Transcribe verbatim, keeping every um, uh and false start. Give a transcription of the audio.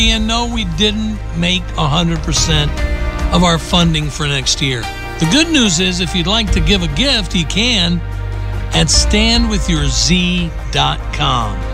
And no, we didn't make one hundred percent of our funding for next year. The good news is if you'd like to give a gift, you can at stand with your z dot com.